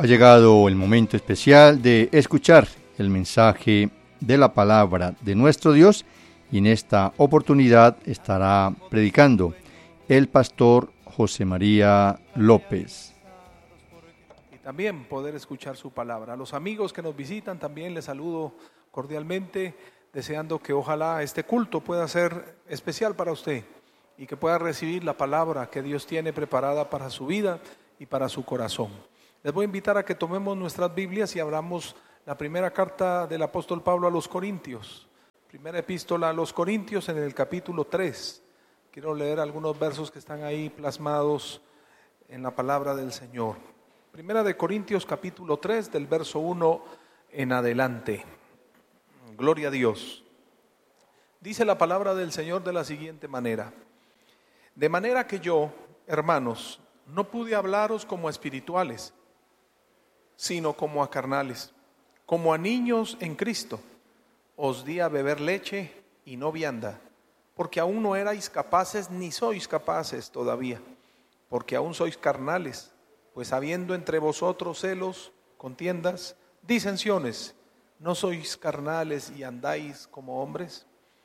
Ha llegado el momento especial de escuchar el mensaje de la palabra de nuestro Dios y en esta oportunidad estará predicando el pastor José María López. Y también poder escuchar su palabra. A los amigos que nos visitan también les saludo cordialmente, deseando que ojalá este culto pueda ser especial para usted y que pueda recibir la palabra que Dios tiene preparada para su vida y para su corazón. Les voy a invitar a que tomemos nuestras Biblias y abramos la primera carta del apóstol Pablo a los Corintios. Primera epístola a los Corintios en el capítulo 3. Quiero leer algunos versos que están ahí plasmados en la palabra del Señor. Primera de Corintios capítulo 3 del verso 1 en adelante. Gloria a Dios. Dice la palabra del Señor de la siguiente manera. De manera que yo, hermanos, no pude hablaros como a espirituales, sino como a carnales, como a niños en Cristo. Os di a beber leche y no vianda, porque aún no erais capaces ni sois capaces todavía, porque aún sois carnales, pues habiendo entre vosotros celos, contiendas, disensiones, ¿no sois carnales y andáis como hombres?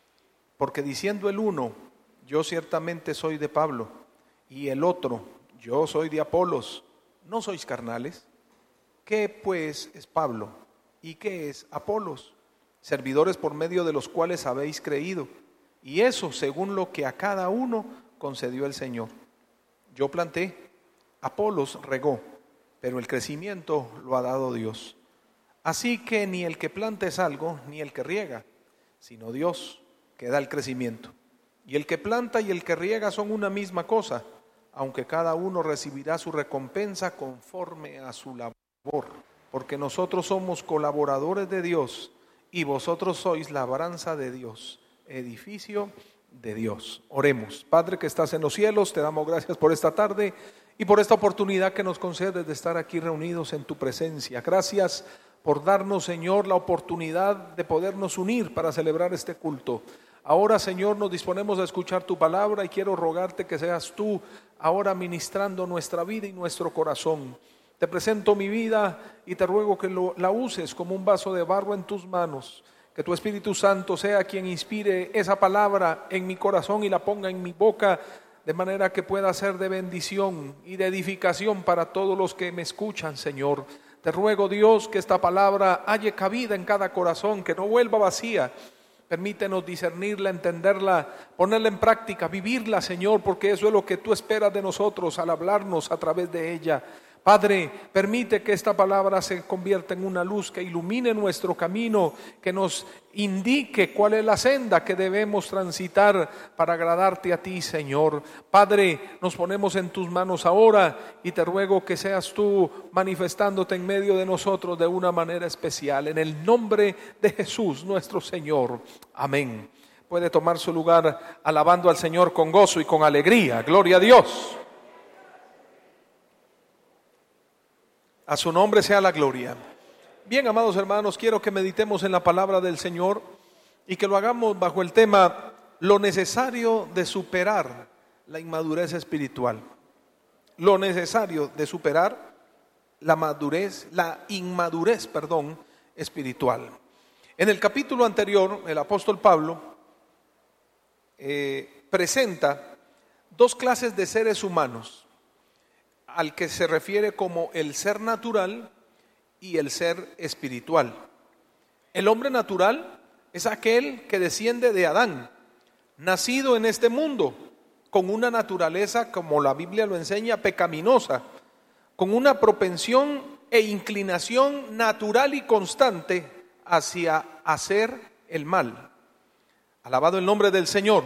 Porque diciendo el uno, yo ciertamente soy de Pablo, y el otro, yo soy de Apolos, ¿no sois carnales? ¿Qué pues es Pablo? ¿Y qué es Apolos? Servidores por medio de los cuales habéis creído, y eso según lo que a cada uno concedió el Señor. Yo planté, Apolos regó, pero el crecimiento lo ha dado Dios. Así que ni el que planta es algo, ni el que riega, sino Dios que da el crecimiento. Y el que planta y el que riega son una misma cosa, aunque cada uno recibirá su recompensa conforme a su labor. Porque nosotros somos colaboradores de Dios y vosotros sois labranza de Dios, edificio de Dios. Oremos. Padre que estás en los cielos, te damos gracias por esta tarde y por esta oportunidad que nos concedes de estar aquí reunidos en tu presencia. Gracias por darnos, Señor, la oportunidad de podernos unir para celebrar este culto. Ahora, Señor, nos disponemos a escuchar tu palabra y quiero rogarte que seas tú ahora ministrando nuestra vida y nuestro corazón. Te presento mi vida y te ruego que la uses como un vaso de barro en tus manos. Que tu Espíritu Santo sea quien inspire esa palabra en mi corazón y la ponga en mi boca, de manera que pueda ser de bendición y de edificación para todos los que me escuchan, Señor. Te ruego, Dios, que esta palabra halle cabida en cada corazón, que no vuelva vacía. Permítenos discernirla, entenderla, ponerla en práctica, vivirla, Señor, porque eso es lo que tú esperas de nosotros al hablarnos a través de ella. Padre, permite que esta palabra se convierta en una luz que ilumine nuestro camino, que nos indique cuál es la senda que debemos transitar para agradarte a ti, Señor. Padre, nos ponemos en tus manos ahora y te ruego que seas tú manifestándote en medio de nosotros de una manera especial. En el nombre de Jesús, nuestro Señor. Amén. Puede tomar su lugar alabando al Señor con gozo y con alegría. Gloria a Dios. A su nombre sea la gloria. Bien, amados hermanos, quiero que meditemos en la palabra del Señor y que lo hagamos bajo el tema lo necesario de superar la inmadurez espiritual. Lo necesario de superar la inmadurez espiritual. En el capítulo anterior, el apóstol Pablo presenta dos clases de seres humanos, al que se refiere como el ser natural y el ser espiritual. El hombre natural es aquel que desciende de Adán, nacido en este mundo, con una naturaleza, como la Biblia lo enseña, pecaminosa, con una propensión e inclinación natural y constante hacia hacer el mal. Alabado el nombre del Señor.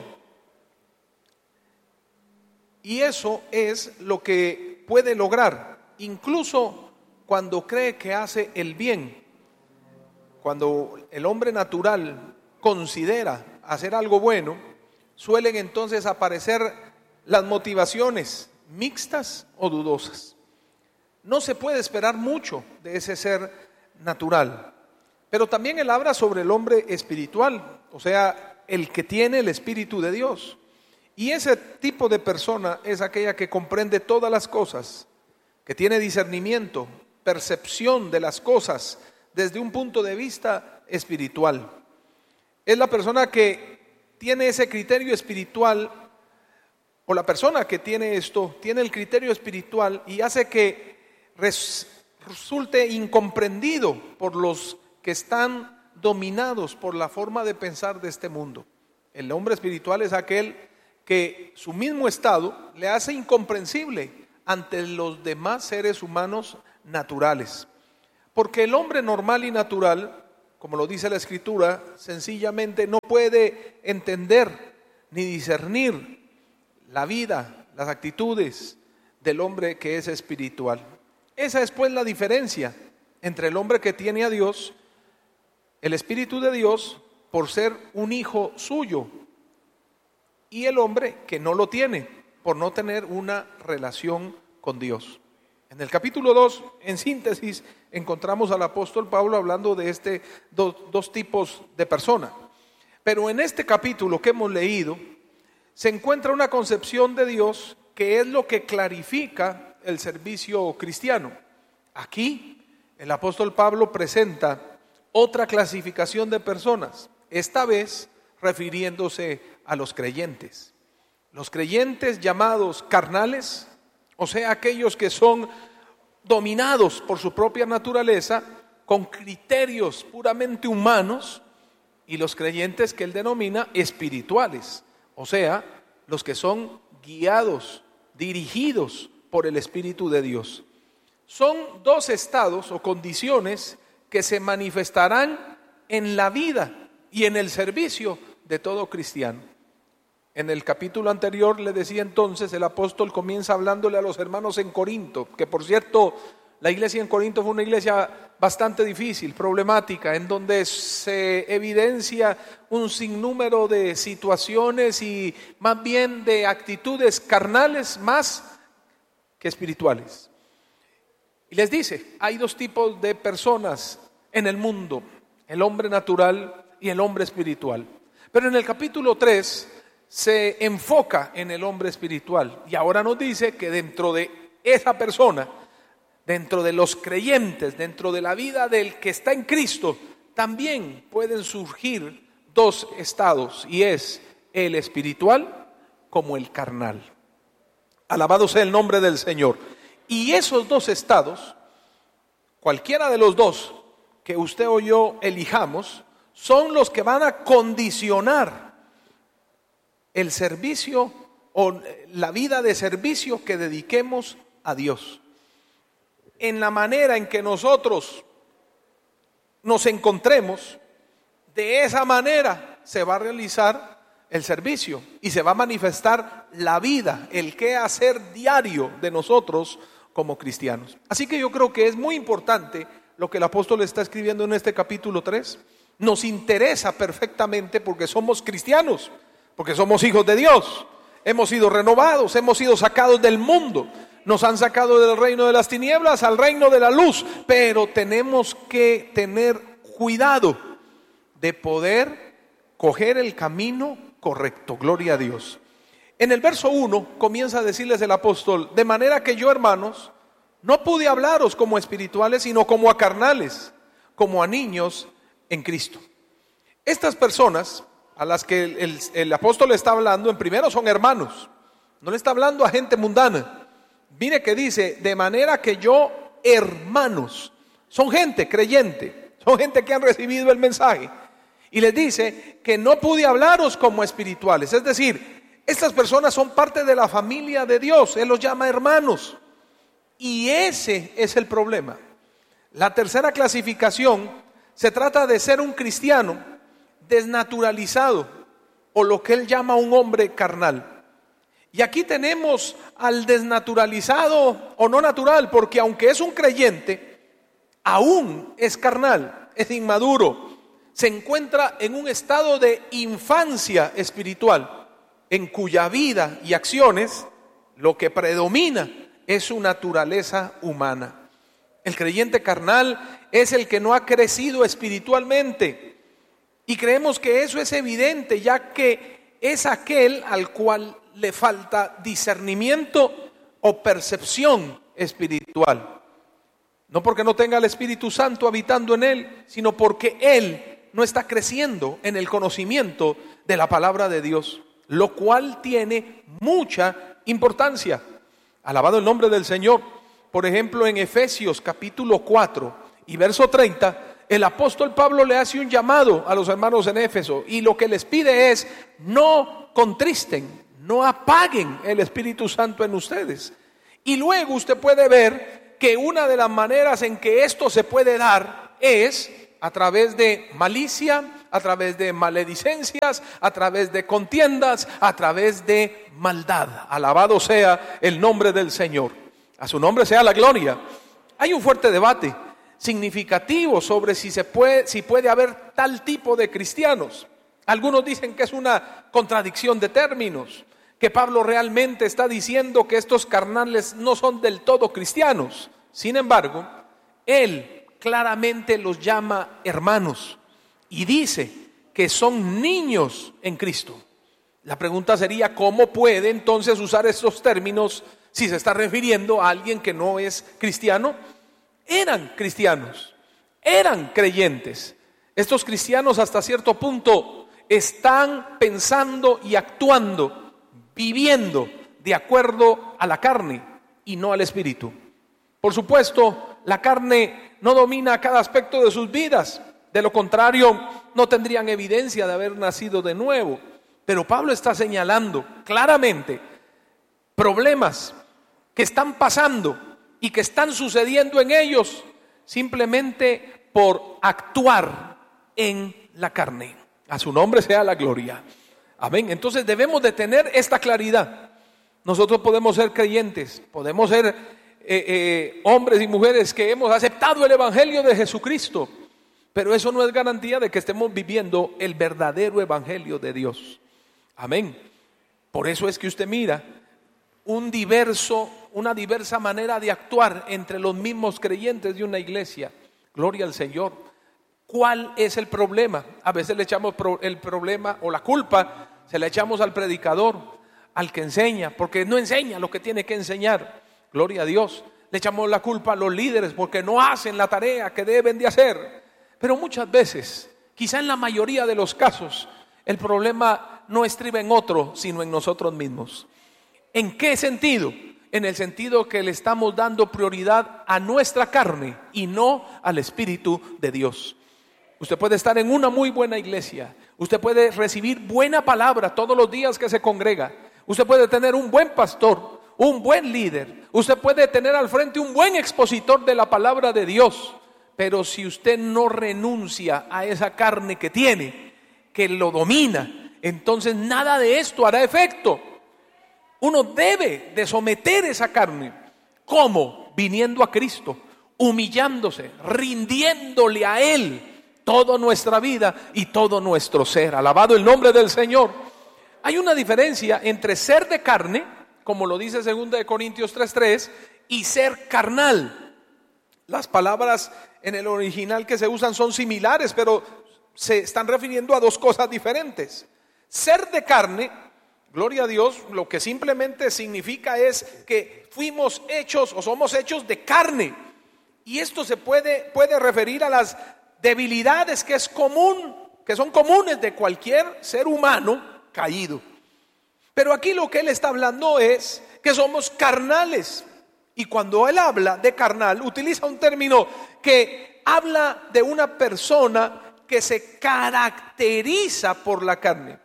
Y eso es lo que puede lograr, incluso cuando cree que hace el bien. Cuando el hombre natural considera hacer algo bueno, suelen entonces aparecer las motivaciones mixtas o dudosas. No se puede esperar mucho de ese ser natural. Pero también él habla sobre el hombre espiritual, o sea, el que tiene el Espíritu de Dios. Y ese tipo de persona es aquella que comprende todas las cosas, que tiene discernimiento, percepción de las cosas desde un punto de vista espiritual. Es la persona que tiene ese criterio espiritual, o la persona que tiene esto, tiene el criterio espiritual y hace que resulte incomprendido por los que están dominados por la forma de pensar de este mundo. El hombre espiritual es aquel que su mismo estado le hace incomprensible ante los demás seres humanos naturales. Porque el hombre normal y natural, como lo dice la Escritura, sencillamente no puede entender ni discernir la vida, las actitudes del hombre que es espiritual. Esa es pues la diferencia entre el hombre que tiene a Dios, el Espíritu de Dios, por ser un hijo suyo, y el hombre que no lo tiene, por no tener una relación con Dios. En el capítulo 2, en síntesis, encontramos al apóstol Pablo hablando de dos tipos de persona. Pero en este capítulo que hemos leído, se encuentra una concepción de Dios que es lo que clarifica el servicio cristiano. Aquí, el apóstol Pablo presenta otra clasificación de personas, esta vez refiriéndose a los creyentes. Los creyentes llamados carnales, o sea, aquellos que son dominados por su propia naturaleza, con criterios puramente humanos, y los creyentes que él denomina espirituales, o sea, los que son guiados, dirigidos por el Espíritu de Dios. Son dos estados o condiciones que se manifestarán en la vida y en el servicio de todo cristiano. En el capítulo anterior le decía entonces, el apóstol comienza hablándole a los hermanos en Corinto, que por cierto, la iglesia en Corinto fue una iglesia bastante difícil, problemática, en donde se evidencia un sinnúmero de situaciones y más bien de actitudes carnales más que espirituales. Y les dice, hay dos tipos de personas en el mundo, el hombre natural y el hombre espiritual. Pero en el capítulo 3 se enfoca en el hombre espiritual y ahora nos dice que dentro de esa persona, dentro de los creyentes, dentro de la vida del que está en Cristo, también pueden surgir dos estados, y es el espiritual como el carnal. Alabado sea el nombre del Señor. Y esos dos estados, cualquiera de los dos que usted o yo elijamos, son los que van a condicionar el servicio o la vida de servicio que dediquemos a Dios. En la manera en que nosotros nos encontremos, de esa manera se va a realizar el servicio y se va a manifestar la vida, el qué hacer diario de nosotros como cristianos. Así que yo creo que es muy importante lo que el apóstol está escribiendo en este capítulo 3. Nos interesa perfectamente porque somos cristianos, porque somos hijos de Dios, hemos sido renovados, hemos sido sacados del mundo, nos han sacado del reino de las tinieblas al reino de la luz, pero tenemos que tener cuidado de poder coger el camino correcto, gloria a Dios. En el verso 1 comienza a decirles el apóstol, de manera que yo, hermanos, no pude hablaros como espirituales, sino como a carnales, como a niños en Cristo. Estas personas a las que el apóstol está hablando, en primero son hermanos, no le está hablando a gente mundana. Mire que dice, de manera que yo, hermanos, son gente creyente, son gente que han recibido el mensaje, y les dice que no pude hablaros como espirituales, es decir, estas personas son parte de la familia de Dios, Él los llama hermanos, y ese es el problema. La tercera clasificación se trata de ser un cristiano desnaturalizado, o lo que él llama un hombre carnal. Y aquí tenemos al desnaturalizado o no natural, porque aunque es un creyente, aún es carnal, es inmaduro, se encuentra en un estado de infancia espiritual, en cuya vida y acciones lo que predomina es su naturaleza humana. El creyente carnal es el que no ha crecido espiritualmente. Y creemos que eso es evidente, ya que es aquel al cual le falta discernimiento o percepción espiritual. No porque no tenga el Espíritu Santo habitando en él, sino porque él no está creciendo en el conocimiento de la palabra de Dios, lo cual tiene mucha importancia. Alabado el nombre del Señor. Por ejemplo, en Efesios capítulo 4 y verso 30, el apóstol Pablo le hace un llamado a los hermanos en Éfeso y lo que les pide es: no contristen, no apaguen el Espíritu Santo en ustedes. Y luego usted puede ver que una de las maneras en que esto se puede dar es a través de malicia, a través de maledicencias, a través de contiendas, a través de maldad. Alabado sea el nombre del Señor. A su nombre sea la gloria. Hay un fuerte debate significativo sobre si puede haber tal tipo de cristianos. Algunos dicen que es una contradicción de términos, que Pablo realmente está diciendo que estos carnales no son del todo cristianos. Sin embargo, él claramente los llama hermanos y dice que son niños en Cristo. La pregunta sería: ¿cómo puede entonces usar estos términos si se está refiriendo a alguien que no es cristiano? Eran cristianos, eran creyentes. Estos cristianos hasta cierto punto están pensando y actuando, viviendo de acuerdo a la carne y no al Espíritu. Por supuesto, la carne no domina cada aspecto de sus vidas. De lo contrario, no tendrían evidencia de haber nacido de nuevo. Pero Pablo está señalando claramente problemas que están pasando y que están sucediendo en ellos simplemente por actuar en la carne. A su nombre sea la gloria. Amén. Entonces debemos de tener esta claridad. Nosotros podemos ser creyentes, podemos ser hombres y mujeres que hemos aceptado el Evangelio de Jesucristo, pero eso no es garantía de que estemos viviendo el verdadero Evangelio de Dios. Amén. Por eso es que usted mira una diversa manera de actuar entre los mismos creyentes de una iglesia. Gloria al Señor. ¿Cuál es el problema? A veces le echamos el problema o la culpa, se la echamos al predicador, al que enseña, porque no enseña lo que tiene que enseñar. Gloria a Dios. Le echamos la culpa a los líderes porque no hacen la tarea que deben de hacer. Pero muchas veces, quizá en la mayoría de los casos, el problema no estriba en otro, sino en nosotros mismos. ¿En qué sentido? En el sentido que le estamos dando prioridad a nuestra carne y no al Espíritu de Dios. Usted puede estar en una muy buena iglesia, usted puede recibir buena palabra todos los días que se congrega, usted puede tener un buen pastor, un buen líder, usted puede tener al frente un buen expositor de la palabra de Dios, pero si usted no renuncia a esa carne que tiene, que lo domina, entonces nada de esto hará efecto. Uno debe de someter esa carne. ¿Cómo? Viniendo a Cristo, humillándose, rindiéndole a Él toda nuestra vida y todo nuestro ser. Alabado el nombre del Señor. Hay una diferencia entre ser de carne, como lo dice 2 Corintios 3:3, y ser carnal. Las palabras en el original que se usan son similares, pero se están refiriendo a dos cosas diferentes. Ser de carne, gloria a Dios, lo que simplemente significa es que fuimos hechos o somos hechos de carne. Y esto se puede referir a las debilidades que son comunes de cualquier ser humano caído. Pero aquí lo que él está hablando es que somos carnales. Y cuando él habla de carnal, utiliza un término que habla de una persona que se caracteriza por la carne.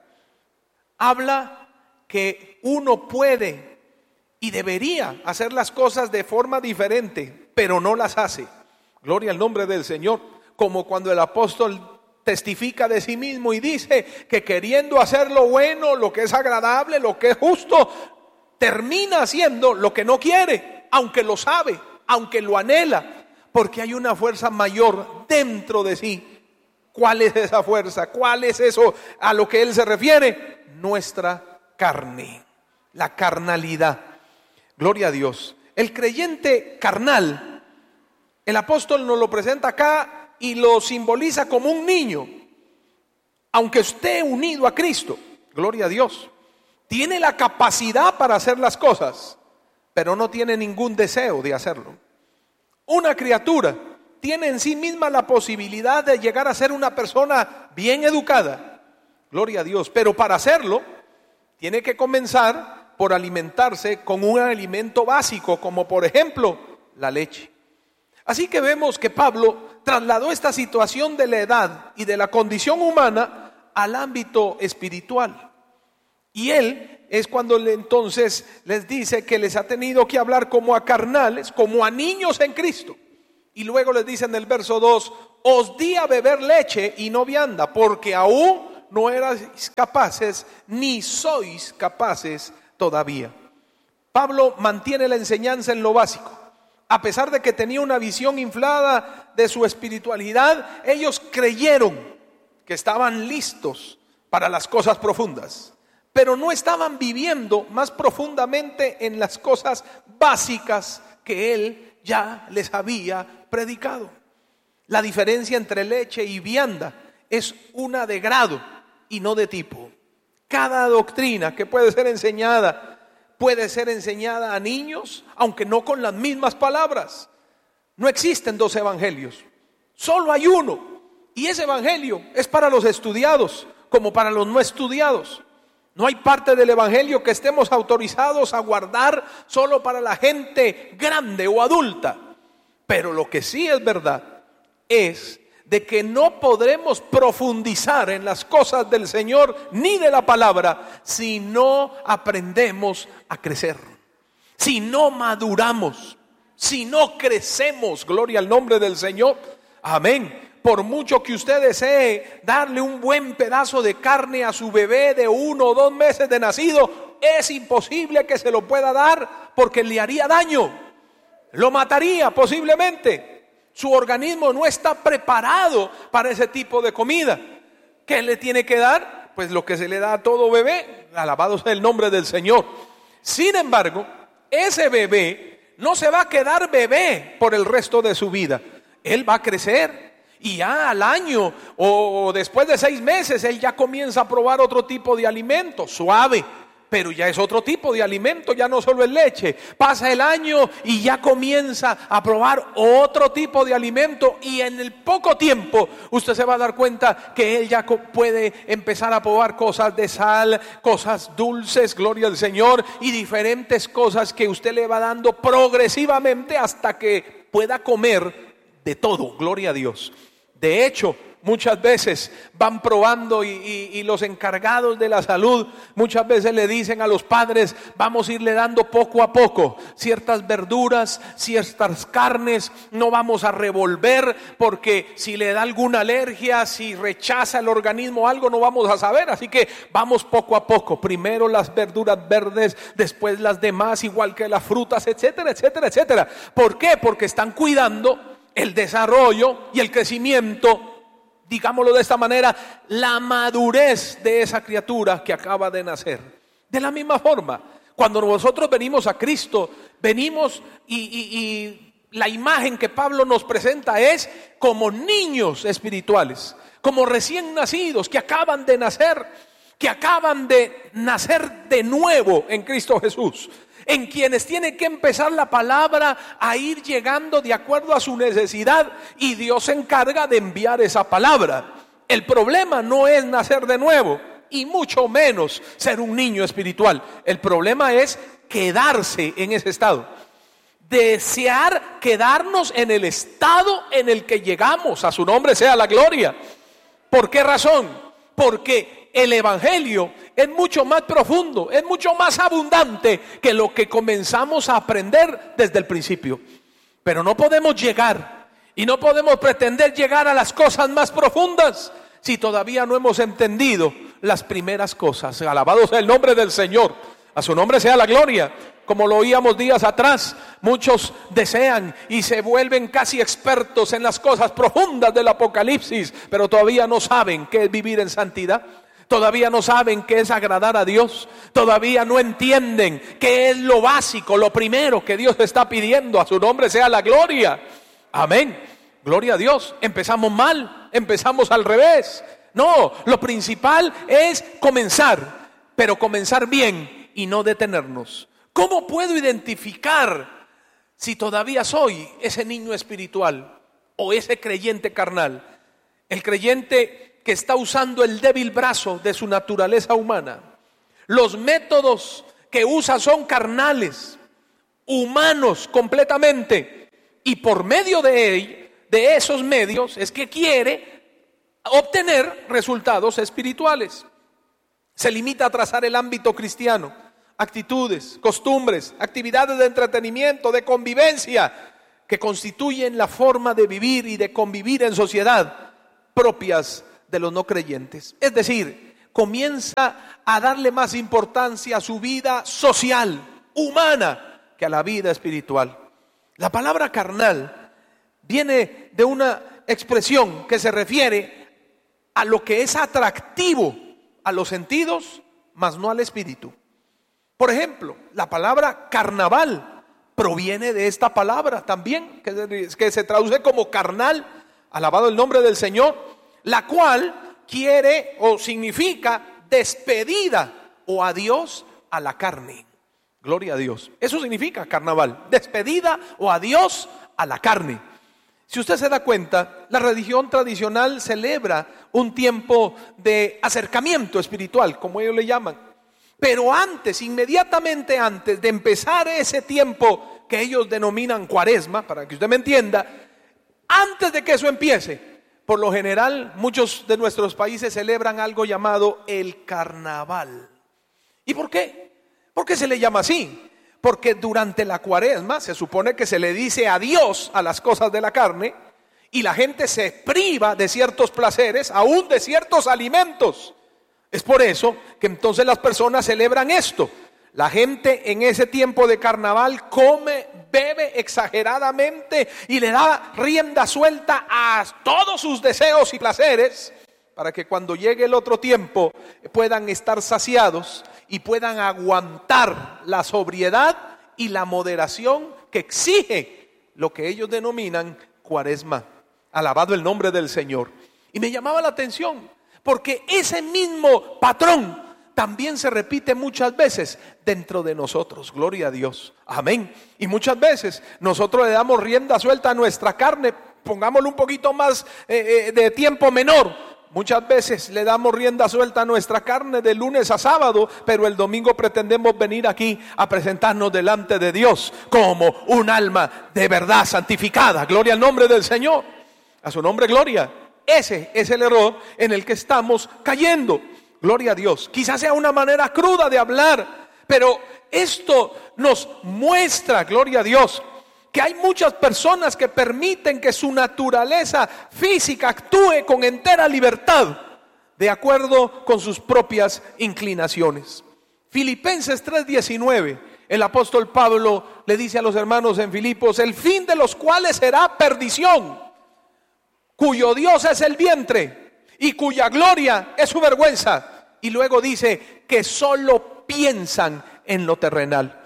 Habla que uno puede y debería hacer las cosas de forma diferente, pero no las hace. Gloria al nombre del Señor. Como cuando el apóstol testifica de sí mismo y dice que queriendo hacer lo bueno, lo que es agradable, lo que es justo, termina haciendo lo que no quiere, aunque lo sabe, aunque lo anhela, porque hay una fuerza mayor dentro de sí. ¿Cuál es esa fuerza? ¿Cuál es eso a lo que él se refiere? Nuestra carne, la carnalidad. Gloria a Dios. El creyente carnal, el apóstol nos lo presenta acá y lo simboliza como un niño, aunque esté unido a Cristo. Gloria a Dios. Tiene la capacidad para hacer las cosas, pero no tiene ningún deseo de hacerlo. una criatura tiene en sí misma la posibilidad de llegar a ser una persona bien educada, gloria a Dios, pero para hacerlo tiene que comenzar por alimentarse con un alimento básico, como por ejemplo la leche. Así que vemos que Pablo trasladó esta situación de la edad y de la condición humana al ámbito espiritual. Y él es cuando entonces les dice que les ha tenido que hablar como a carnales, como a niños en Cristo. Y luego les dice en el verso 2, os di a beber leche y no vianda, porque aún no erais capaces, ni sois capaces todavía. Pablo mantiene la enseñanza en lo básico. A pesar de que tenía una visión inflada de su espiritualidad, ellos creyeron que estaban listos para las cosas profundas, pero no estaban viviendo más profundamente en las cosas básicas que él ya les había predicado. La diferencia entre leche y vianda es una de grado y no de tipo. Cada doctrina que puede ser enseñada a niños, aunque no con las mismas palabras. No existen dos evangelios, solo hay uno, y ese evangelio es para los estudiados como para los no estudiados. No hay parte del evangelio que estemos autorizados a guardar solo para la gente grande o adulta. Pero lo que sí es verdad es de que no podremos profundizar en las cosas del Señor ni de la palabra si no aprendemos a crecer, si no maduramos, si no crecemos. Gloria al nombre del Señor. Amén. Por mucho que usted desee darle un buen pedazo de carne a su bebé de 1 o 2 meses de nacido, es imposible que se lo pueda dar porque le haría daño, lo mataría posiblemente. Su organismo no está preparado para ese tipo de comida. ¿Qué le tiene que dar? Pues lo que se le da a todo bebé, alabado sea el nombre del Señor. Sin embargo, ese bebé no se va a quedar bebé por el resto de su vida. Él va a crecer y ya al año o después de 6 meses él ya comienza a probar otro tipo de alimento, suave, pero ya es otro tipo de alimento, ya no solo es leche. Pasa el año y ya comienza a probar otro tipo de alimento, y en el poco tiempo usted se va a dar cuenta que él ya puede empezar a probar cosas de sal, cosas dulces, gloria al Señor, y diferentes cosas que usted le va dando progresivamente hasta que pueda comer de todo, gloria a Dios. De hecho, muchas veces van probando y los encargados de la salud muchas veces le dicen a los padres: vamos a irle dando poco a poco ciertas verduras, ciertas carnes, no vamos a revolver, porque si le da alguna alergia, si rechaza el organismo algo, no vamos a saber. Así que vamos poco a poco, primero las verduras verdes, después las demás, igual que las frutas, etcétera, etcétera, etcétera. ¿Por qué? Porque están cuidando el desarrollo y el crecimiento, digámoslo de esta manera, la madurez de esa criatura que acaba de nacer. De la misma forma, cuando nosotros venimos a Cristo, venimos y la imagen que Pablo nos presenta es como niños espirituales, como recién nacidos que acaban de nacer de nuevo en Cristo Jesús, en quienes tiene que empezar la palabra a ir llegando de acuerdo a su necesidad, y Dios se encarga de enviar esa palabra. El problema no es nacer de nuevo, y mucho menos ser un niño espiritual. El problema es quedarse en ese estado, desear quedarnos en el estado en el que llegamos. A su nombre sea la gloria. ¿Por qué razón? Porque el evangelio es mucho más profundo, es mucho más abundante que lo que comenzamos a aprender desde el principio. Pero no podemos llegar y no podemos pretender llegar a las cosas más profundas si todavía no hemos entendido las primeras cosas. Alabado sea el nombre del Señor, a su nombre sea la gloria. Como lo oíamos días atrás, muchos desean y se vuelven casi expertos en las cosas profundas del Apocalipsis, pero todavía no saben qué es vivir en santidad. Todavía no saben qué es agradar a Dios. Todavía no entienden qué es lo básico, lo primero que Dios está pidiendo. A su nombre sea la gloria. Amén. Gloria a Dios. Empezamos mal, empezamos al revés. No, lo principal es comenzar, pero comenzar bien y no detenernos. ¿Cómo puedo identificar si todavía soy ese niño espiritual o ese creyente carnal, el creyente que está usando el débil brazo de su naturaleza humana. Los métodos que usa son carnales, humanos completamente, y por medio de esos medios es que quiere obtener resultados espirituales. Se limita a trazar el ámbito cristiano, actitudes, costumbres, actividades de entretenimiento, de convivencia, que constituyen la forma de vivir y de convivir en sociedad propias de los no creyentes. Es decir, comienza a darle más importancia a su vida social, humana, que a la vida espiritual. La palabra carnal viene de una expresión que se refiere a lo que es atractivo a los sentidos, mas no al espíritu. Por ejemplo, la palabra carnaval proviene de esta palabra también, que se traduce como carnal, alabado el nombre del Señor, la cual quiere o significa despedida o adiós a la carne. Gloria a Dios. Eso significa carnaval, despedida o adiós a la carne. Si usted se da cuenta, la religión tradicional celebra un tiempo de acercamiento espiritual, como ellos le llaman. Pero antes, inmediatamente antes de empezar ese tiempo que ellos denominan cuaresma, para que usted me entienda, antes de que eso empiece, por lo general muchos de nuestros países celebran algo llamado el carnaval. ¿Y por qué? ¿Por qué se le llama así? Porque durante la cuaresma se supone que se le dice adiós a las cosas de la carne y la gente se priva de ciertos placeres, aún de ciertos alimentos. Es por eso que entonces las personas celebran esto. La gente en ese tiempo de carnaval come, bebe exageradamente y le da rienda suelta a todos sus deseos y placeres, para que cuando llegue el otro tiempo puedan estar saciados y puedan aguantar la sobriedad y la moderación que exige lo que ellos denominan cuaresma. Alabado el nombre del Señor. Y me llamaba la atención, porque ese mismo patrón también se repite muchas veces dentro de nosotros. Gloria a Dios. Amén. Y muchas veces nosotros le damos rienda suelta a nuestra carne, pongámosle un poquito más de tiempo menor. Muchas veces le damos rienda suelta a nuestra carne de lunes a sábado, pero el domingo pretendemos venir aquí a presentarnos delante de Dios como un alma de verdad santificada. Gloria al nombre del Señor. A su nombre, gloria. Ese es el error en el que estamos cayendo. Gloria a Dios. Quizás sea una manera cruda de hablar, pero esto nos muestra, gloria a Dios, que hay muchas personas que permiten que su naturaleza física actúe con entera libertad, de acuerdo con sus propias inclinaciones. Filipenses 3:19, el apóstol Pablo le dice a los hermanos en Filipos: el fin de los cuales será perdición, cuyo Dios es el vientre y cuya gloria es su vergüenza. Y luego dice que solo piensan en lo terrenal.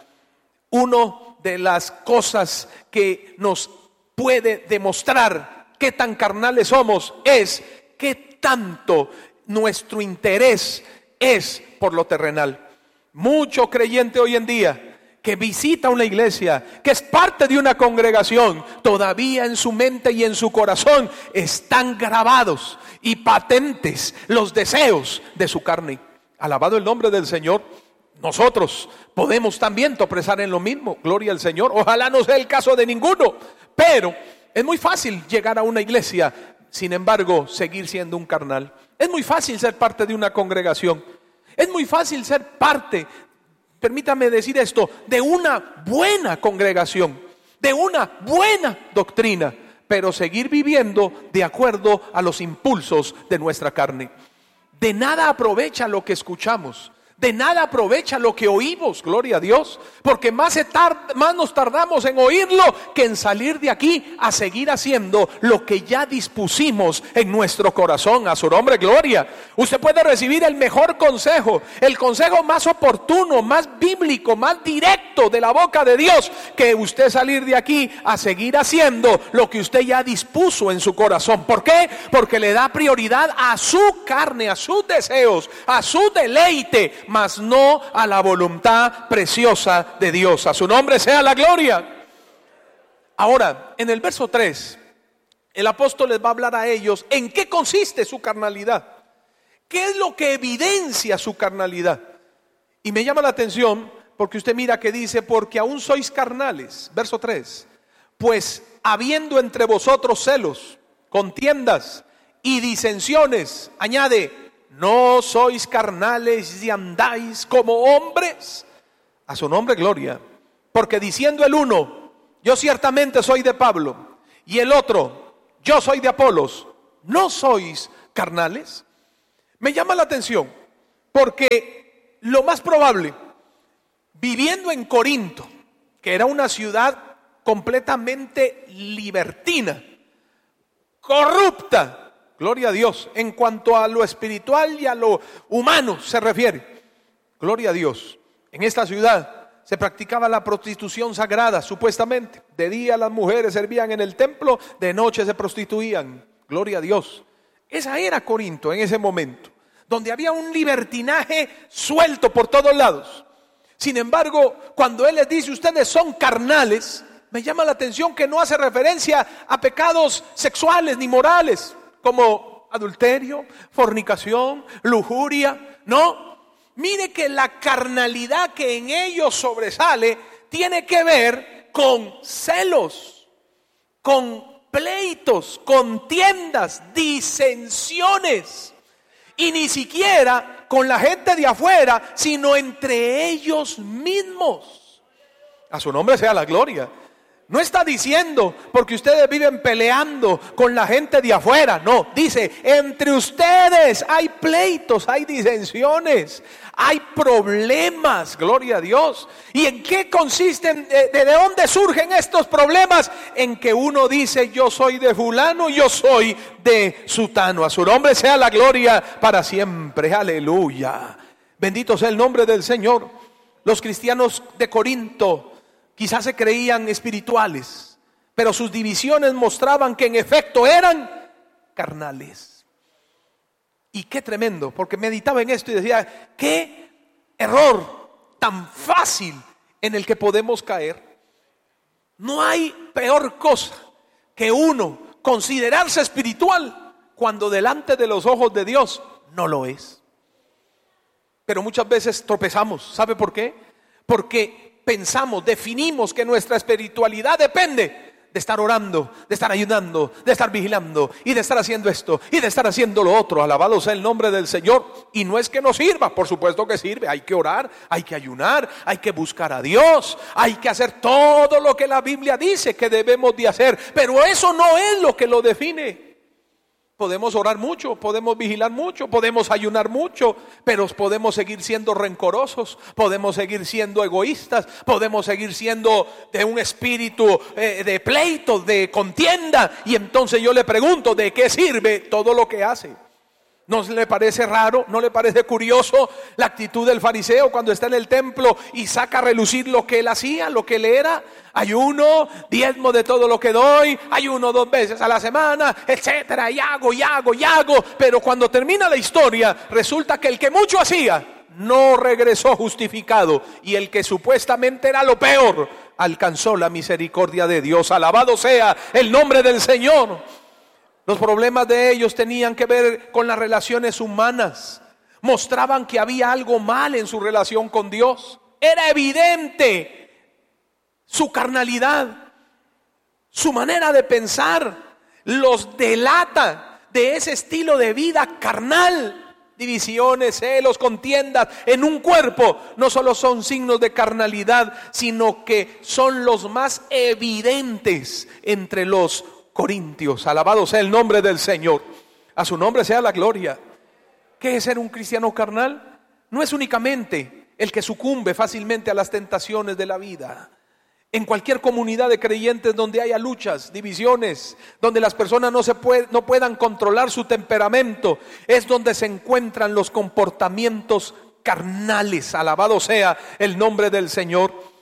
Una de las cosas que nos puede demostrar qué tan carnales somos es qué tanto nuestro interés es por lo terrenal. Mucho creyente hoy en día que visita una iglesia, que es parte de una congregación, todavía en su mente y en su corazón están grabados y patentes los deseos de su carne. Alabado el nombre del Señor. Nosotros podemos también tropezar en lo mismo, gloria al Señor. Ojalá no sea el caso de ninguno, pero es muy fácil llegar a una iglesia, sin embargo, seguir siendo un carnal. Es muy fácil ser parte de una congregación. Es muy fácil ser parte, permítame decir esto, de una buena congregación, de una buena doctrina, pero seguir viviendo de acuerdo a los impulsos de nuestra carne. De nada aprovecha lo que escuchamos, de nada aprovecha lo que oímos, gloria a Dios, porque más nos tardamos en oírlo que en salir de aquí a seguir haciendo lo que ya dispusimos en nuestro corazón. A su nombre, gloria. Usted puede recibir el mejor consejo, el consejo más oportuno, más bíblico, más directo de la boca de Dios, que usted salir de aquí a seguir haciendo lo que usted ya dispuso en su corazón. ¿Por qué? Porque le da prioridad a su carne, a sus deseos, a su deleite, mas no a la voluntad preciosa de Dios. A su nombre sea la gloria. Ahora, en el verso 3, el apóstol les va a hablar a ellos en qué consiste su carnalidad. ¿Qué es lo que evidencia su carnalidad? Y me llama la atención porque usted mira que dice, porque aún sois carnales, verso 3, pues habiendo entre vosotros celos, contiendas y disensiones, añade, no sois carnales y andáis como hombres. A su nombre gloria. Porque diciendo el uno, yo ciertamente soy de Pablo, y el otro, yo soy de Apolos, ¿no sois carnales? Me llama la atención porque lo más probable, viviendo en Corinto, que era una ciudad completamente libertina, corrupta, gloria a Dios, en cuanto a lo espiritual y a lo humano se refiere, gloria a Dios. En esta ciudad se practicaba la prostitución sagrada, supuestamente. De día las mujeres servían en el templo, de noche se prostituían, gloria a Dios. Esa era Corinto en ese momento, donde había un libertinaje suelto por todos lados. Sin embargo, cuando él les dice, ustedes son carnales, me llama la atención que no hace referencia a pecados sexuales ni morales, como adulterio, fornicación, lujuria, no. Mire que la carnalidad que en ellos sobresale tiene que ver con celos, con pleitos, contiendas, disensiones. Y ni siquiera con la gente de afuera, sino entre ellos mismos. A su nombre sea la gloria. No está diciendo porque ustedes viven peleando con la gente de afuera. No, dice, entre ustedes hay pleitos, hay disensiones, hay problemas, gloria a Dios. ¿Y en qué consisten? ¿De dónde surgen estos problemas? En que uno dice, yo soy de fulano, yo soy de sutano. A su nombre sea la gloria para siempre, aleluya. Bendito sea el nombre del Señor. Los cristianos de Corinto quizás se creían espirituales, pero sus divisiones mostraban que en efecto eran carnales. Y qué tremendo, porque meditaba en esto y decía, qué error tan fácil en el que podemos caer. No hay peor cosa que uno considerarse espiritual cuando delante de los ojos de Dios no lo es. Pero muchas veces tropezamos. ¿Sabe por qué? Porque pensamos, definimos que nuestra espiritualidad depende de estar orando, de estar ayunando, de estar vigilando y de estar haciendo esto y de estar haciendo lo otro. Alabado sea el nombre del Señor. Y no es que no sirva, por supuesto que sirve. Hay que orar, hay que ayunar, hay que buscar a Dios, hay que hacer todo lo que la Biblia dice que debemos de hacer. Pero eso no es lo que lo define. Podemos orar mucho, podemos vigilar mucho, podemos ayunar mucho, pero podemos seguir siendo rencorosos, podemos seguir siendo egoístas, podemos seguir siendo de un espíritu de pleito, de contienda. Y entonces yo le pregunto, ¿de qué sirve todo lo que hace? ¿No le parece raro? ¿No le parece curioso la actitud del fariseo cuando está en el templo y saca a relucir lo que él hacía, lo que él era? Ayuno, diezmo de todo lo que doy, ayuno 2 veces a la semana, etcétera, y hago. Pero cuando termina la historia, resulta que el que mucho hacía no regresó justificado, y el que supuestamente era lo peor alcanzó la misericordia de Dios. Alabado sea el nombre del Señor. Los problemas de ellos tenían que ver con las relaciones humanas. Mostraban que había algo mal en su relación con Dios. Era evidente su carnalidad, su manera de pensar los delata de ese estilo de vida carnal. Divisiones, celos, contiendas en un cuerpo no solo son signos de carnalidad, sino que son los más evidentes entre los corintios. Alabado sea el nombre del Señor. A su nombre sea la gloria. ¿Qué es ser un cristiano carnal? No es únicamente el que sucumbe fácilmente a las tentaciones de la vida. En cualquier comunidad de creyentes donde haya luchas, divisiones, donde las personas no puedan controlar su temperamento, es donde se encuentran los comportamientos carnales. Alabado sea el nombre del Señor.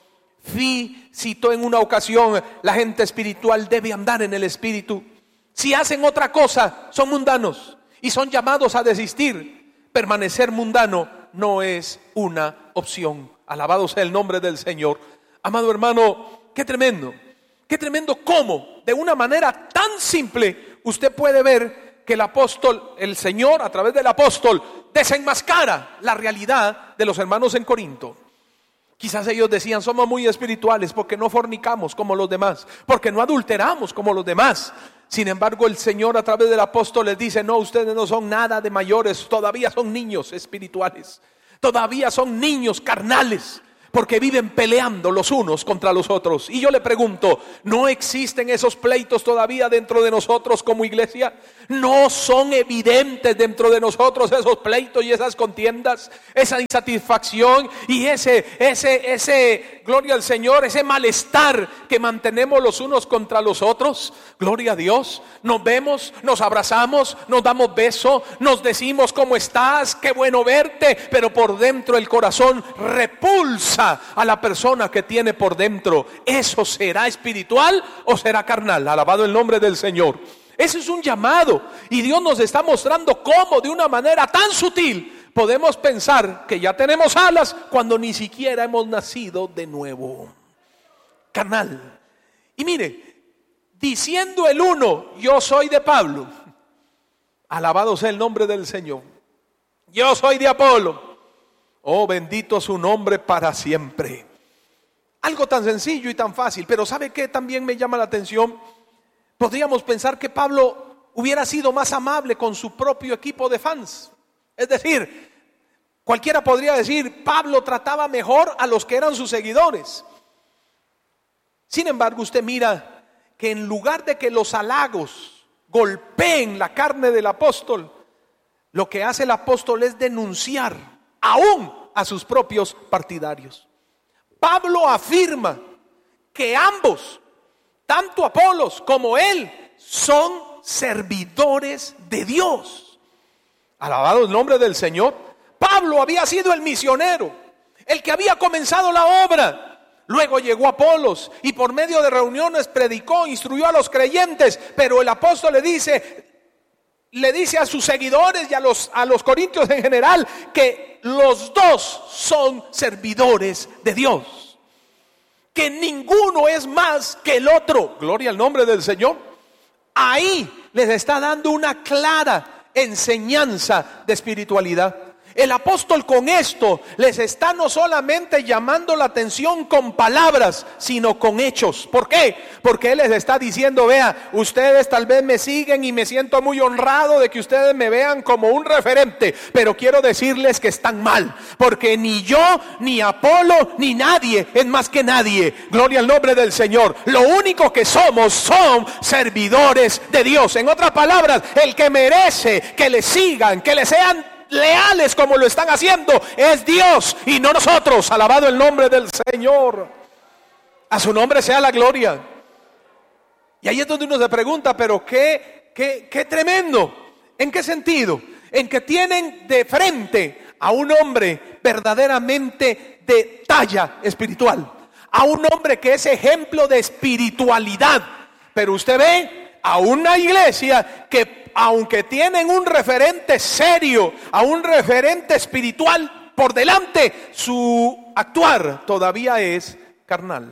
Citó en una ocasión, la gente espiritual debe andar en el espíritu. Si hacen otra cosa, son mundanos y son llamados a desistir. Permanecer mundano no es una opción. Alabado sea el nombre del Señor. Amado hermano, qué Qué tremendo cómo, de una manera tan simple, usted puede ver que el apóstol, el Señor, a través del apóstol, desenmascara la realidad de los hermanos en Corinto. Quizás ellos decían, somos muy espirituales porque no fornicamos como los demás, porque no adulteramos como los demás. Sin embargo, el Señor a través del apóstol les dice, no, ustedes no son nada de mayores, todavía son niños espirituales, todavía son niños carnales, porque viven peleando los unos contra los otros. Y yo le pregunto, ¿no existen esos pleitos todavía dentro de nosotros como iglesia? ¿No son evidentes dentro de nosotros esos pleitos y esas contiendas? Esa insatisfacción y ese, gloria al Señor, ese malestar que mantenemos los unos contra los otros. Gloria a Dios. Nos vemos, nos abrazamos, nos damos beso, nos decimos ¿cómo estás? Qué bueno verte, pero por dentro el corazón repulsa a la persona que tiene por dentro. ¿Eso será espiritual o será carnal? Alabado el nombre del Señor. Ese es un llamado y Dios nos está mostrando cómo de una manera tan sutil podemos pensar que ya tenemos alas cuando ni siquiera hemos nacido de nuevo. Carnal. Y mire, diciendo el uno, yo soy de Pablo, alabado sea el nombre del Señor, yo soy de Apolo, oh, bendito su nombre para siempre. Algo tan sencillo y tan fácil, pero ¿sabe qué también me llama la atención? Podríamos pensar que Pablo hubiera sido más amable con su propio equipo de fans. Es decir, cualquiera podría decir, Pablo trataba mejor a los que eran sus seguidores. Sin embargo, usted mira que en lugar de que los halagos golpeen la carne del apóstol, lo que hace el apóstol es denunciar aún a sus propios partidarios. Pablo afirma que ambos, tanto Apolos como él, son servidores de Dios. Alabado el nombre del Señor. Pablo había sido el misionero, el que había comenzado la obra. Luego llegó Apolos y por medio de reuniones predicó, instruyó a los creyentes, pero el apóstol le dice a sus seguidores y a los corintios en general que los dos son servidores de Dios, que ninguno es más que el otro. Gloria al nombre del Señor. Ahí les está dando una clara enseñanza de espiritualidad. El apóstol con esto les está no solamente llamando la atención con palabras, sino con hechos. ¿Por qué? Porque él les está diciendo, vea, ustedes tal vez me siguen y me siento muy honrado de que ustedes me vean como un referente, pero quiero decirles que están mal, porque ni yo, ni Apolo, ni nadie es más que nadie. Gloria al nombre del Señor. Lo único que son servidores de Dios. En otras palabras, el que merece que le sigan, que le sean leales como lo están haciendo, es Dios y no nosotros. Alabado el nombre del Señor. A su nombre sea la gloria. Y ahí es donde uno se pregunta, pero qué tremendo. ¿En qué sentido? En que tienen de frente a un hombre verdaderamente de talla espiritual, a un hombre que es ejemplo de espiritualidad. Pero usted ve a una iglesia que, aunque tienen un referente serio, a un referente espiritual por delante, su actuar todavía es carnal.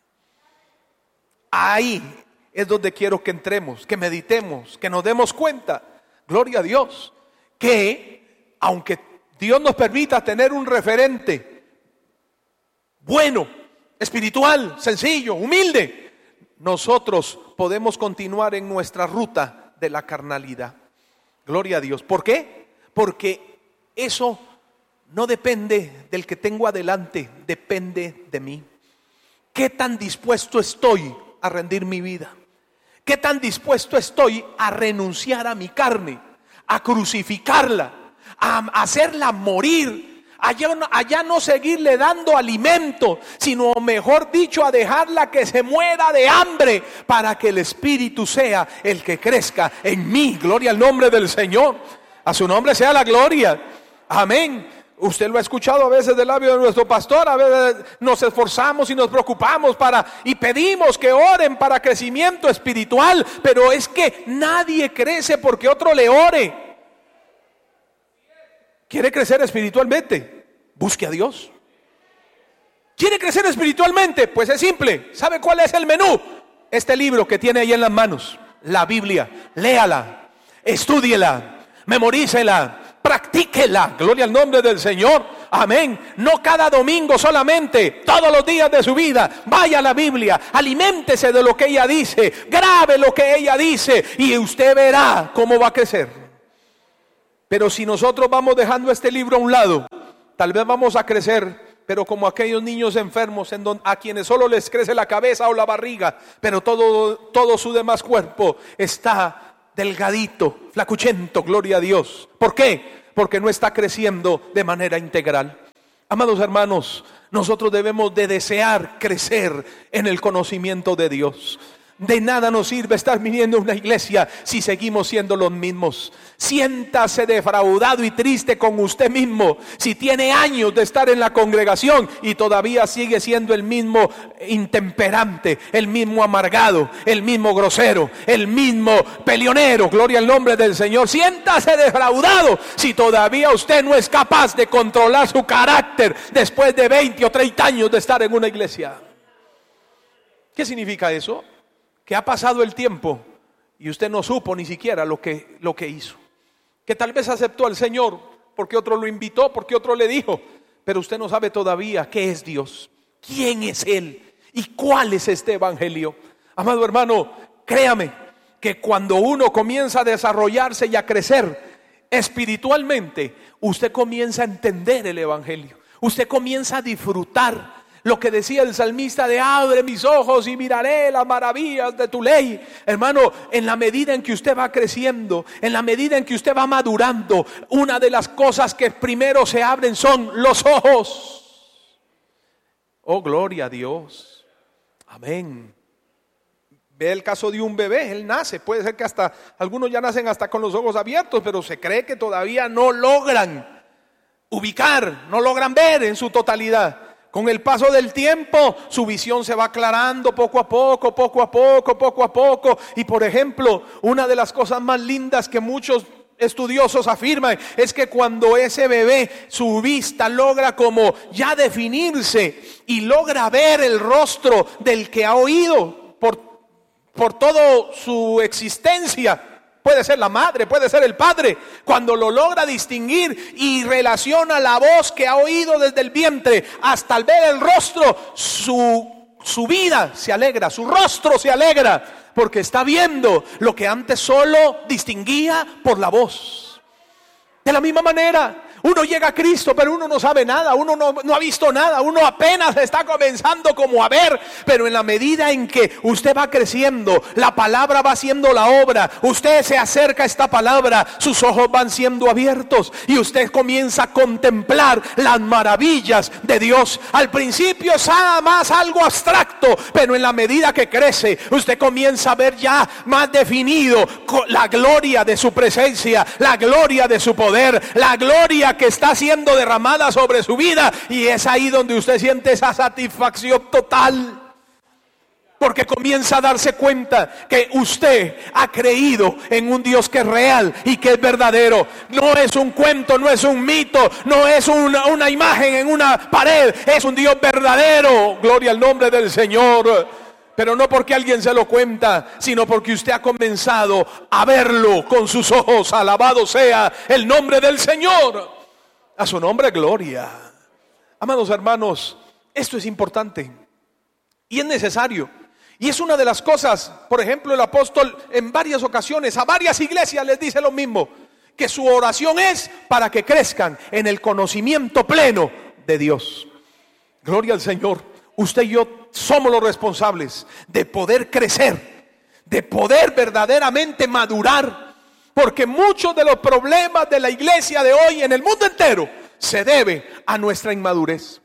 Ahí es donde quiero que entremos, que meditemos, que nos demos cuenta, gloria a Dios, que aunque Dios nos permita tener un referente bueno, espiritual, sencillo, humilde, nosotros podemos continuar en nuestra ruta de la carnalidad. Gloria a Dios. ¿Por qué? Porque eso no depende del que tengo adelante, depende de mí. ¿Qué tan dispuesto estoy a rendir mi vida? ¿Qué tan dispuesto estoy a renunciar a mi carne, a crucificarla, a hacerla morir? Allá no seguirle dando alimento, sino mejor dicho, a dejarla que se muera de hambre, para que el Espíritu sea el que crezca en mí. Gloria al nombre del Señor. A su nombre sea la gloria. Amén. Usted lo ha escuchado a veces del labio de nuestro pastor. A veces nos esforzamos y nos preocupamos y pedimos que oren para crecimiento espiritual, pero es que nadie crece porque otro le ore. ¿Quiere crecer espiritualmente? Busque a Dios. ¿Quiere crecer espiritualmente? Pues es simple. ¿Sabe cuál es el menú? este libro que tiene ahí en las manos, la Biblia, léala, estúdiela, memorícela, practíquela. Gloria al nombre del Señor. Amén. No cada domingo solamente, todos los días de su vida. Vaya a la Biblia, aliméntese de lo que ella dice, grabe lo que ella dice y usted verá cómo va a crecer. Pero si nosotros vamos dejando este libro a un lado, tal vez vamos a crecer, pero como aquellos niños enfermos a quienes solo les crece la cabeza o la barriga, pero todo su demás cuerpo está delgadito, flacuchento, gloria a Dios. ¿Por qué? Porque no está creciendo de manera integral. Amados hermanos, nosotros debemos de desear crecer en el conocimiento de Dios. De nada nos sirve estar viniendo a una iglesia si seguimos siendo los mismos. Siéntase defraudado y triste con usted mismo si tiene años de estar en la congregación y todavía sigue siendo el mismo intemperante, el mismo amargado, el mismo grosero, el mismo peleonero. Gloria al nombre del Señor. Siéntase defraudado si todavía usted no es capaz de controlar su carácter después de 20 o 30 años de estar en una iglesia. ¿Qué significa eso? Que ha pasado el tiempo y usted no supo ni siquiera lo que hizo. Que tal vez aceptó al Señor porque otro lo invitó, porque otro le dijo, pero usted no sabe todavía qué es Dios, quién es Él y cuál es este evangelio. Amado hermano, créame que cuando uno comienza a desarrollarse y a crecer espiritualmente, usted comienza a entender el evangelio, usted comienza a disfrutar lo que decía el salmista de abre mis ojos y miraré las maravillas de tu ley. Hermano, en la medida en que usted va creciendo, en la medida en que usted va madurando, una de las cosas que primero se abren son los ojos. Oh, gloria a Dios. Amén. Ve el caso de un bebé, él nace, puede ser que hasta algunos ya nacen hasta con los ojos abiertos, pero se cree que todavía no logran ubicar, no logran ver en su totalidad. Con el paso del tiempo, su visión se va aclarando poco a poco. Y por ejemplo, una de las cosas más lindas que muchos estudiosos afirman es que cuando ese bebé, su vista logra como ya definirse y logra ver el rostro del que ha oído por toda su existencia. Puede ser la madre, puede ser el padre. Cuando lo logra distinguir y relaciona la voz que ha oído desde el vientre hasta al ver el rostro, su vida se alegra, su rostro se alegra, porque está viendo lo que antes solo distinguía por la voz. De la misma manera, uno llega a Cristo, pero uno no sabe nada, uno no ha visto nada, uno apenas está comenzando como a ver, pero en la medida en que usted va creciendo, la palabra va haciendo la obra, usted se acerca a esta palabra, sus ojos van siendo abiertos y usted comienza a contemplar las maravillas de Dios. Al principio es nada más algo abstracto, pero en la medida que crece, usted comienza a ver ya más definido la gloria de su presencia, la gloria de su poder, la gloria que está siendo derramada sobre su vida, y es ahí donde usted siente esa satisfacción total, porque comienza a darse cuenta que usted ha creído en un Dios que es real y que es verdadero. No es un cuento, no es un mito, no es una imagen en una pared, es un Dios verdadero. Gloria al nombre del Señor. Pero no porque alguien se lo cuenta, sino porque usted ha comenzado a verlo con sus ojos. Alabado sea el nombre del Señor. A su nombre, gloria. Amados hermanos, esto es importante y es necesario. Y es una de las cosas, por ejemplo, el apóstol en varias ocasiones a varias iglesias les dice lo mismo, que su oración es para que crezcan en el conocimiento pleno de Dios. Gloria al Señor. Usted y yo somos los responsables de poder crecer, de poder verdaderamente madurar. Porque muchos de los problemas de la iglesia de hoy en el mundo entero se debe a nuestra inmadurez,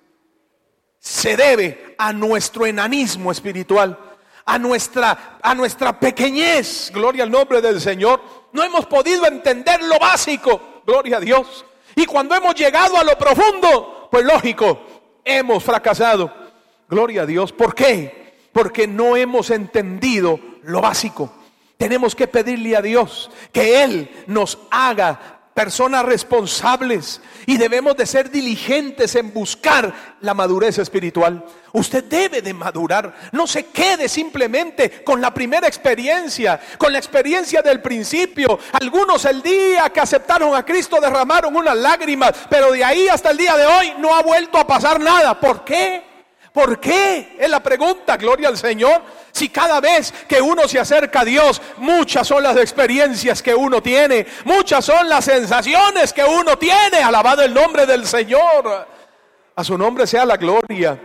se debe a nuestro enanismo espiritual, a nuestra pequeñez. Gloria al nombre del Señor. No hemos podido entender lo básico, gloria a Dios. Y cuando hemos llegado a lo profundo, pues lógico, hemos fracasado. Gloria a Dios. ¿Por qué? Porque no hemos entendido lo básico. Tenemos que pedirle a Dios que Él nos haga personas responsables y debemos de ser diligentes en buscar la madurez espiritual. Usted debe de madurar. No se quede simplemente con la primera experiencia, con la experiencia del principio. Algunos el día que aceptaron a Cristo derramaron unas lágrimas, pero de ahí hasta el día de hoy no ha vuelto a pasar nada. ¿Por qué? ¿Por qué? Es la pregunta, gloria al Señor. Si cada vez que uno se acerca a Dios, muchas son las experiencias que uno tiene, muchas son las sensaciones que uno tiene. Alabado el nombre del Señor. A su nombre sea la gloria.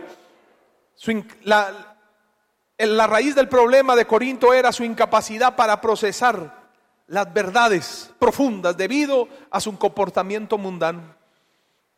La raíz del problema de Corinto era su incapacidad para procesar las verdades profundas debido a su comportamiento mundano.